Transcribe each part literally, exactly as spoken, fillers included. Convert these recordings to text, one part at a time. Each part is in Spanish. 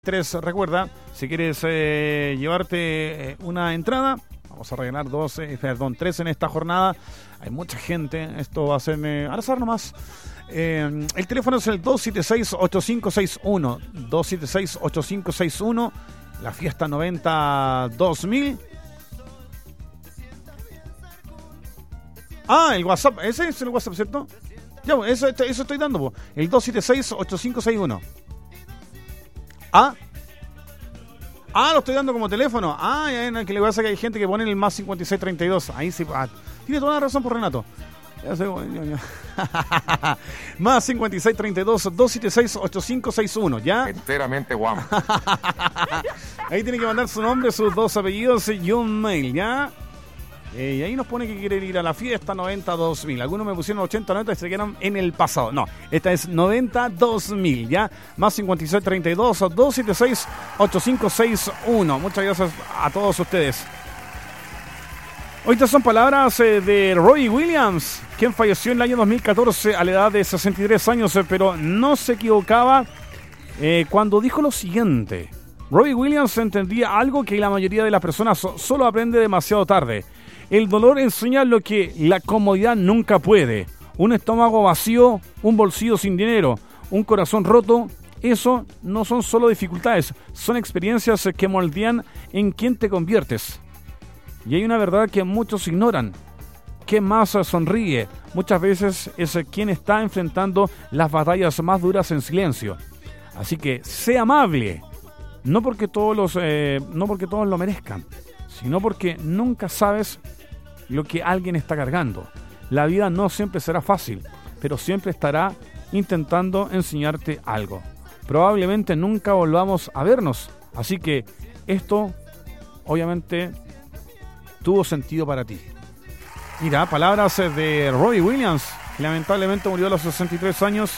Tres, recuerda, si quieres eh, llevarte eh, una entrada, vamos a regalar dos, eh, perdón, tres en esta jornada. Hay mucha gente, esto va a ser eh, al azar nomás. Eh, el teléfono es el dos siete seis, ocho cinco seis uno, dos siete seis, ocho cinco seis uno, la fiesta noventa dos mil. Ah, el WhatsApp, ese es el WhatsApp, ¿cierto? Ya, eso, eso estoy dando, po. El dos siete seis, ocho cinco seis uno. Ah, ah, lo estoy dando como teléfono. Ah, ya, ya, que le pasa que hay gente que pone el más cincuenta y seis treinta y dos. Ahí sí, ah, tiene toda la razón por Renato. Ya sé, ya, ya. Más cincuenta y seis treinta y dos, dos siete seis, ocho cinco seis uno, ¿ya? Enteramente guapo. Ahí tiene que mandar su nombre, sus dos apellidos y un mail, ¿ya? Eh, y ahí nos pone que quieren ir a la fiesta noventa dos mil. Algunos me pusieron ochenta noventa y se quedaron en el pasado. No, esta es noventa dos mil, ¿ya? Más cincuenta y seis treinta y dos, dos siete seis, ocho cinco seis uno. Muchas gracias a todos ustedes. Hoy estas son palabras eh, de Robbie Williams, quien falleció en el año dos mil catorce a la edad de sesenta y tres años, eh, pero no se equivocaba eh, cuando dijo lo siguiente. Robbie Williams entendía algo que la mayoría de las personas so- solo aprende demasiado tarde. El dolor enseña lo que la comodidad nunca puede. Un estómago vacío, un bolsillo sin dinero, un corazón roto. Eso no son solo dificultades, son experiencias que moldean en quién te conviertes. Y hay una verdad que muchos ignoran. Quien más sonríe muchas veces es quien está enfrentando las batallas más duras en silencio. Así que sé amable, no porque todos los, eh, no porque todos lo merezcan, sino porque nunca sabes lo que alguien está cargando. La vida no siempre será fácil, pero siempre estará intentando enseñarte algo. Probablemente nunca volvamos a vernos, así que esto obviamente tuvo sentido para ti. Mira, palabras de Robbie Williams, que lamentablemente murió a los sesenta y tres años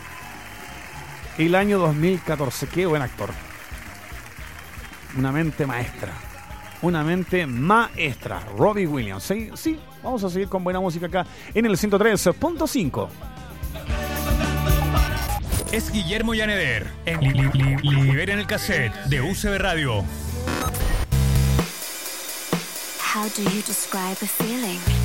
el año dos mil catorce. Qué buen actor. Una mente maestra. Una mente maestra, Robbie Williams. Sí, sí, vamos a seguir con buena música acá en el ciento tres punto cinco. Es Guillermo Yaneder en li- li- li- Liberen el Cassette de U C B Radio. How do you describe a feeling?